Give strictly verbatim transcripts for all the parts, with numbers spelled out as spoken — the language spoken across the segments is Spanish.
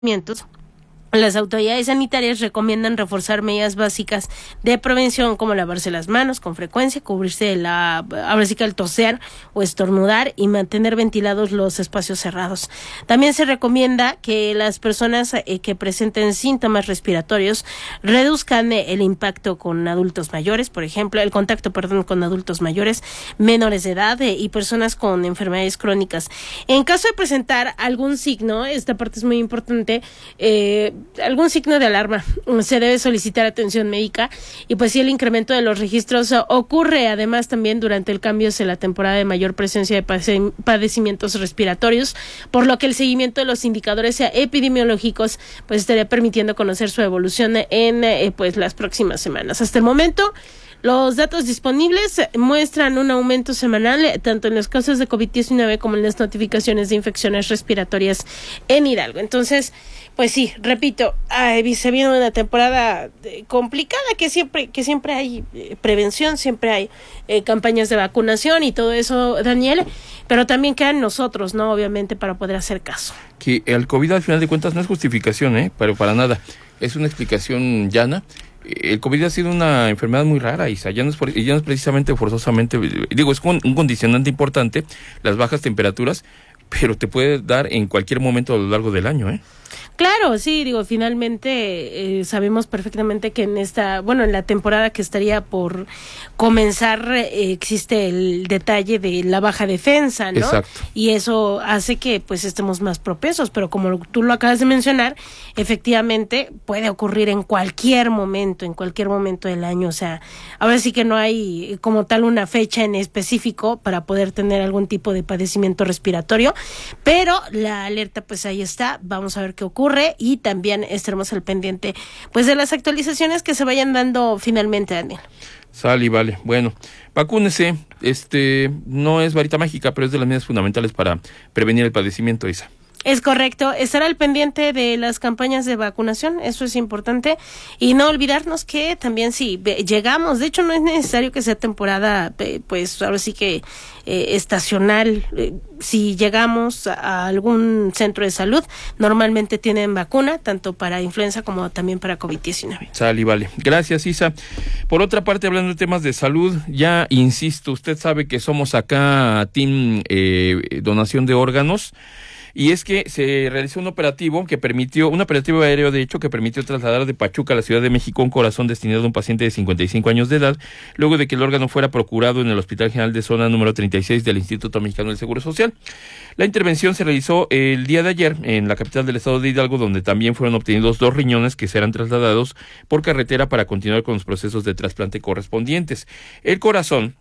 Las autoridades sanitarias recomiendan reforzar medidas básicas de prevención como lavarse las manos con frecuencia, cubrirse de la, ahora sí que el toser o estornudar y mantener ventilados los espacios cerrados. También se recomienda que las personas eh, que presenten síntomas respiratorios reduzcan eh, el impacto con adultos mayores, por ejemplo, el contacto, perdón, con adultos mayores, menores de edad eh, y personas con enfermedades crónicas. En caso de presentar algún signo, esta parte es muy importante, eh, algún signo de alarma, se debe solicitar atención médica y pues si el incremento de los registros ocurre además también durante el cambio hacia la temporada de mayor presencia de pade- padecimientos respiratorios, por lo que el seguimiento de los indicadores epidemiológicos pues estaría permitiendo conocer su evolución en eh, pues las próximas semanas. Hasta el momento, los datos disponibles muestran un aumento semanal tanto en los casos de COVID diecinueve como en las notificaciones de infecciones respiratorias en Hidalgo. Entonces, pues sí, repito, ay, se viene una temporada complicada, que siempre que siempre hay eh, prevención, siempre hay eh, campañas de vacunación y todo eso, Daniel, pero también quedan nosotros, ¿no? Obviamente, para poder hacer caso. Que el COVID al final de cuentas no es justificación, ¿eh? Pero para nada, es una explicación llana. El COVID ha sido una enfermedad muy rara, Isa, ya no es, por, ya no es precisamente forzosamente, digo, es un, un condicionante importante, las bajas temperaturas, pero te puede dar en cualquier momento a lo largo del año, ¿eh? Claro, sí, digo, finalmente eh, sabemos perfectamente que en esta, bueno, en la temporada que estaría por comenzar eh, existe el detalle de la baja defensa, ¿no? Exacto. Y eso hace que pues estemos más propensos, pero como tú lo acabas de mencionar, efectivamente puede ocurrir en cualquier momento, en cualquier momento del año, o sea, ahora sí que no hay como tal una fecha en específico para poder tener algún tipo de padecimiento respiratorio, pero la alerta pues ahí está, vamos a ver qué ocurre y también estaremos al pendiente pues de las actualizaciones que se vayan dando finalmente, Daniel. Sale y vale. Bueno, vacúnese. Este no es varita mágica, pero es de las medidas fundamentales para prevenir el padecimiento, Isa. Es correcto, estar al pendiente de las campañas de vacunación, eso es importante, y no olvidarnos que también si llegamos, de hecho no es necesario que sea temporada, pues ahora sí que eh, estacional, eh, si llegamos a algún centro de salud, normalmente tienen vacuna, tanto para influenza como también para COVID diecinueve. Sale y vale. Gracias, Isa. Por otra parte, hablando de temas de salud, ya insisto, usted sabe que somos acá Team eh, Donación de Órganos. Y es que se realizó un operativo que permitió, un operativo aéreo de hecho que permitió trasladar de Pachuca a la Ciudad de México un corazón destinado a un paciente de cincuenta y cinco años de edad, luego de que el órgano fuera procurado en el Hospital General de Zona número treinta y seis del Instituto Mexicano del Seguro Social. La intervención se realizó el día de ayer en la capital del estado de Hidalgo, donde también fueron obtenidos dos riñones que serán trasladados por carretera para continuar con los procesos de trasplante correspondientes. El corazón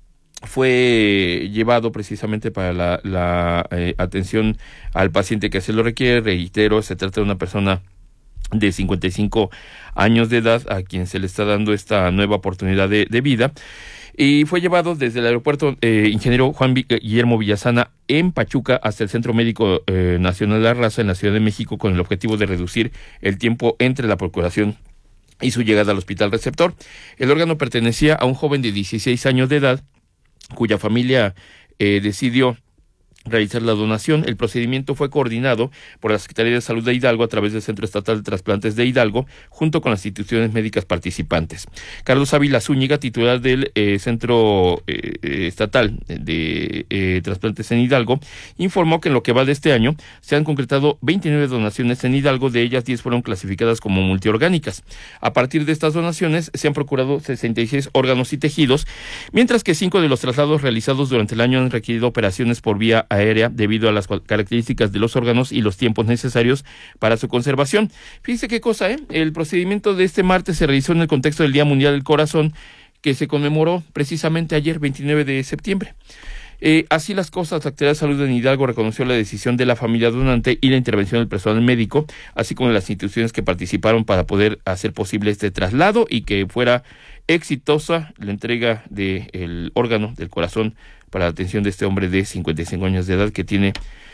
fue llevado precisamente para la, la eh, atención al paciente que se lo requiere. Reitero, se trata de una persona de cincuenta y cinco años de edad a quien se le está dando esta nueva oportunidad de, de vida, y fue llevado desde el aeropuerto eh, Ingeniero Juan Guillermo Villasana en Pachuca hasta el Centro Médico eh, Nacional de la Raza en la Ciudad de México, con el objetivo de reducir el tiempo entre la procuración y su llegada al hospital receptor. El órgano pertenecía a un joven de dieciséis años de edad cuya familia eh, decidió realizar la donación. El procedimiento fue coordinado por la Secretaría de Salud de Hidalgo a través del Centro Estatal de Trasplantes de Hidalgo, junto con las instituciones médicas participantes. Carlos Ávila Zúñiga, titular del eh, Centro eh, Estatal de eh, Trasplantes en Hidalgo, informó que en lo que va de este año se han concretado veintinueve donaciones en Hidalgo, de ellas diez fueron clasificadas como multiorgánicas. A partir de estas donaciones se han procurado sesenta y seis órganos y tejidos, mientras que cinco de los traslados realizados durante el año han requerido operaciones por vía aérea debido a las características de los órganos y los tiempos necesarios para su conservación. Fíjese qué cosa, ¿eh? El procedimiento de este martes se realizó en el contexto del Día Mundial del Corazón, que se conmemoró precisamente ayer, veintinueve de septiembre. Eh, así las cosas, la Secretaría de Salud en Hidalgo reconoció la decisión de la familia donante y la intervención del personal médico, así como de las instituciones que participaron para poder hacer posible este traslado y que fuera exitosa la entrega del órgano del corazón para la atención de este hombre de cincuenta y cinco años de edad que tiene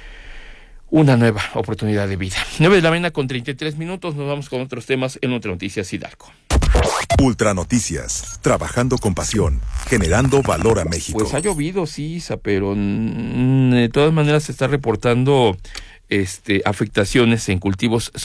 una nueva oportunidad de vida. nueve de la mañana con treinta y tres minutos, nos vamos con otros temas en Ultra Noticias Hidalgo. Ultra Noticias, trabajando con pasión, generando valor a México. Pues ha llovido, sí, Isa, pero mm, de todas maneras se está reportando este, afectaciones en cultivos